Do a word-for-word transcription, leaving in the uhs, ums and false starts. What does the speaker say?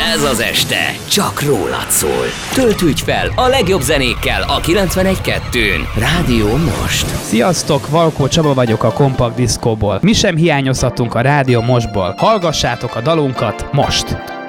Ez az este csak rólad szól. Töltődj fel a legjobb zenékkel a kilencvenegy kettőn. Rádió Most. Sziasztok, Valkó Csaba vagyok a Kompakt Diszkóból. Mi sem hiányozhatunk a Rádió Mostból. Hallgassátok a dalunkat most!